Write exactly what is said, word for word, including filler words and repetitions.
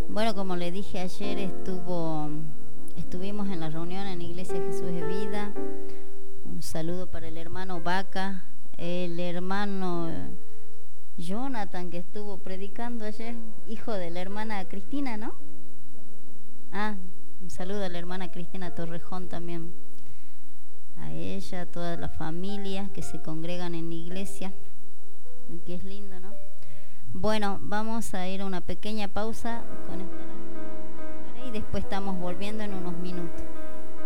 Bueno, como le dije ayer, estuvo, estuvimos en la reunión en la Iglesia Jesús es Vida. Un saludo para el hermano Vaca, el hermano Jonathan que estuvo predicando ayer, hijo de la hermana Cristina, ¿no? Ah, un saludo a la hermana Cristina Torrejón también. A ella, a toda la familia que se congregan en la iglesia, que es lindo, ¿no? Bueno, vamos a ir a una pequeña pausa con esta y después estamos volviendo en unos minutos.